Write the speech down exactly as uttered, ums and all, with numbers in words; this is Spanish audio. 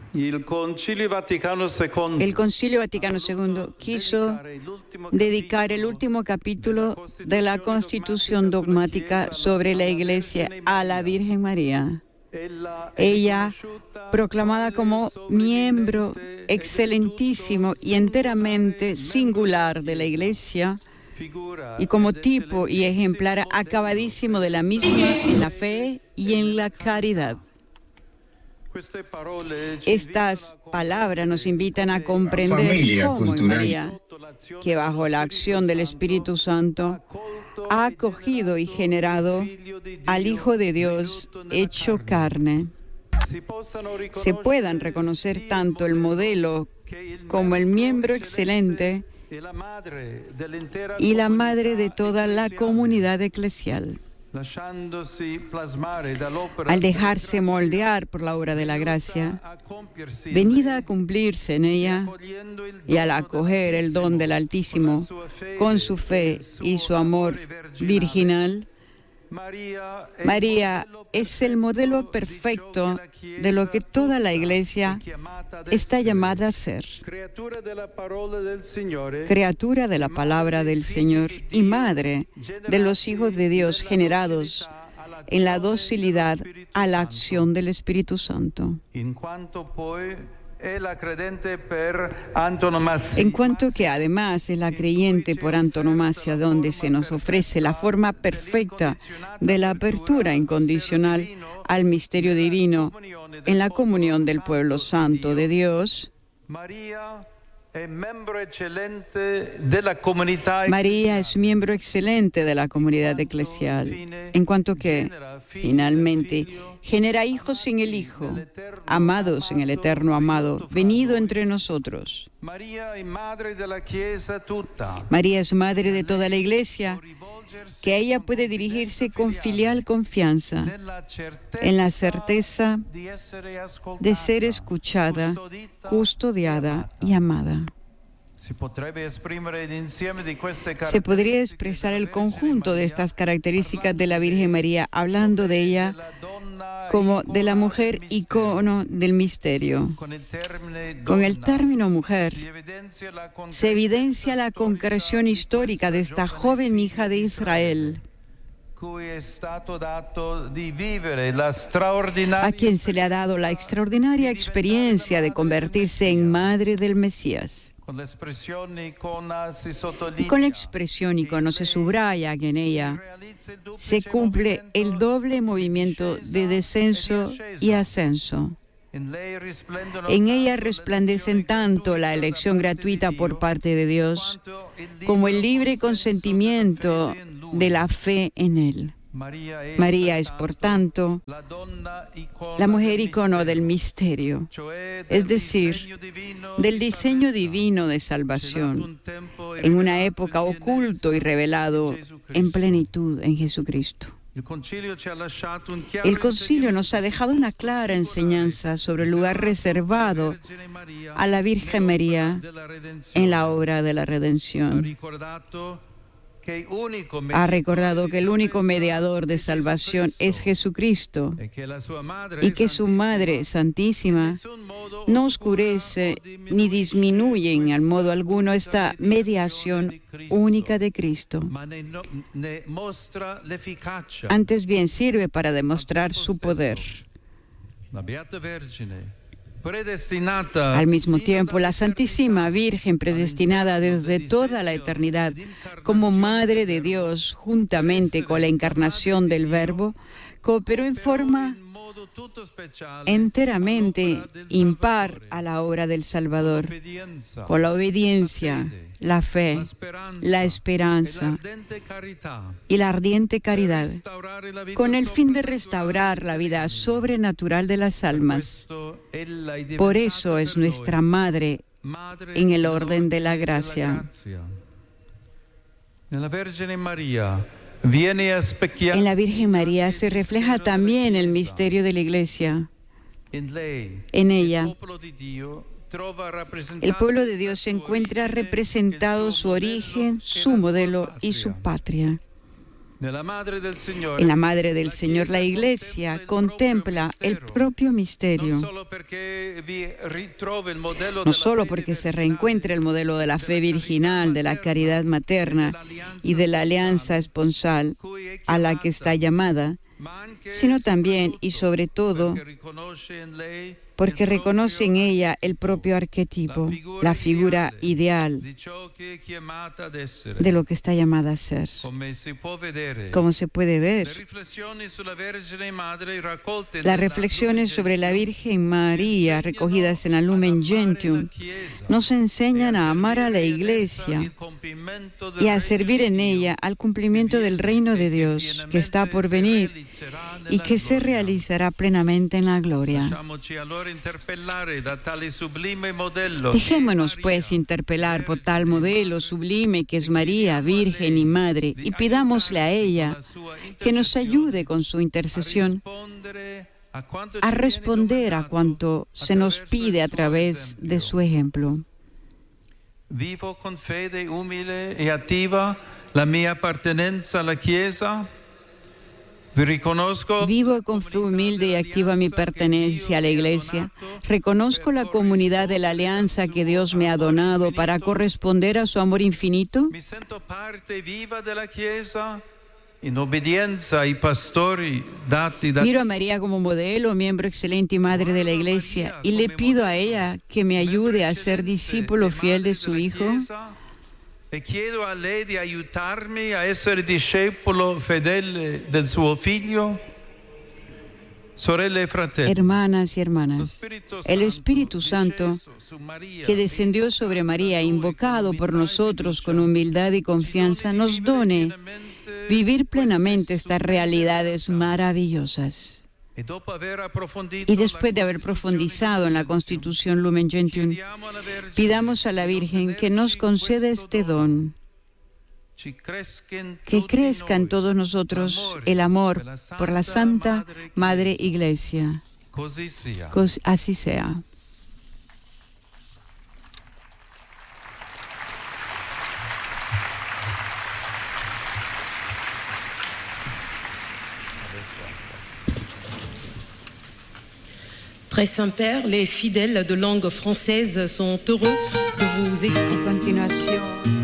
El Concilio Vaticano segundo, El Concilio Vaticano segundo quiso dedicar el último capítulo de la Constitución dogmática sobre la Iglesia a la Virgen María. Ella, proclamada como miembro excelentísimo y enteramente singular de la Iglesia, y como tipo y ejemplar acabadísimo de la misma en la fe y en la caridad. Estas palabras nos invitan a comprender Familia cómo en cultural. María, que bajo la acción del Espíritu Santo ha acogido y generado al Hijo de Dios hecho carne, se puedan reconocer tanto el modelo como el miembro excelente y la madre de toda la comunidad eclesial. Al dejarse moldear por la obra de la gracia, venida a cumplirse en ella, y al acoger el don del Altísimo con su fe y su amor virginal, María es el modelo perfecto de lo que toda la Iglesia está llamada a ser. Criatura de la palabra del Señor y madre de los hijos de Dios generados en la docilidad a la acción del Espíritu Santo. En cuanto que además es la creyente por antonomasia, donde se nos ofrece la forma perfecta de la apertura incondicional al misterio divino en la comunión del pueblo santo de Dios, María es miembro excelente de la comunidad eclesial, en cuanto que, finalmente, genera hijos en el Hijo, amados en el eterno amado, venido entre nosotros. María es madre de toda la Iglesia, que a ella puede dirigirse con filial confianza, en la certeza de ser escuchada, custodiada y amada. Se podría expresar el conjunto de estas características de la Virgen María, hablando de ella como de la mujer icono del misterio. Con el término mujer se evidencia la concreción histórica de esta joven hija de Israel, a quien se le ha dado la extraordinaria experiencia de convertirse en madre del Mesías. Y con la expresión icono se subraya que en ella se cumple el doble movimiento de descenso y ascenso. En ella resplandecen tanto la elección gratuita por parte de Dios como el libre consentimiento de la fe en Él. María es, por tanto, la mujer icono del misterio, es decir, del diseño divino de salvación, en una época oculto y revelado en plenitud en Jesucristo. El Concilio nos ha dejado una clara enseñanza sobre el lugar reservado a la Virgen María en la obra de la redención. Ha recordado que el único mediador de salvación es Jesucristo y que su Madre Santísima no oscurece ni disminuye en al modo alguno esta mediación única de Cristo. Antes bien sirve para demostrar su poder. Al mismo tiempo, la Santísima Virgen, predestinada desde toda la eternidad como Madre de Dios, juntamente con la encarnación del Verbo, cooperó en forma enteramente impar a la obra del Salvador, con la obediencia, la fe, la esperanza y la ardiente caridad, con el fin de restaurar la vida sobrenatural de las almas. Por eso es nuestra Madre en el orden de la gracia. En la Virgen María se refleja también el misterio de la Iglesia. En ella, el pueblo de Dios encuentra representado su origen, su modelo y su patria. En la Madre del Señor, En la Madre del Señor, la Iglesia contempla el propio misterio, no solo porque se reencuentra el modelo de la fe virginal, de la caridad materna y de la alianza esponsal a la que está llamada, sino también y sobre todo porque reconoce en ella el propio arquetipo, la figura ideal de lo que está llamada a ser. Como se puede ver, las reflexiones sobre la Virgen María recogidas en la Lumen Gentium nos enseñan a amar a la Iglesia y a servir en ella al cumplimiento del reino de Dios que está por venir y que se realizará plenamente en la gloria. Dejémonos pues interpelar por tal modelo sublime que es María, Virgen y Madre, y pidámosle a ella que nos ayude con su intercesión a responder a cuanto se nos pide a través de su ejemplo. Vivo con fede umile e attiva la mia appartenenza alla Chiesa. Vivo con fe humilde y activa mi pertenencia a la Iglesia. Reconozco la comunidad de la alianza que Dios me ha donado para corresponder a su amor infinito. Mi sento parte viva della Chiesa in obbedienza ai pastori dati da... Miro a María como modelo, miembro excelente y madre de la Iglesia, y le pido a ella que me ayude a ser discípulo fiel de su Hijo. E chiedo a lei di aiutarmi a essere discepolo fedele del suo figlio. Sorelle e fratelli, hermanas y hermanas, el Espíritu Santo que descendió sobre María, invocado por nosotros con humildad y confianza, nos done vivir plenamente estas realidades maravillosas. Y después de haber profundizado en la Constitución Lumen Gentium, pidamos a la Virgen que nos conceda este don, que crezca en todos nosotros el amor por la Santa Madre Iglesia. Así sea. Très Saint-Père, les fidèles de langue française sont heureux de vous expliquer. A continuación.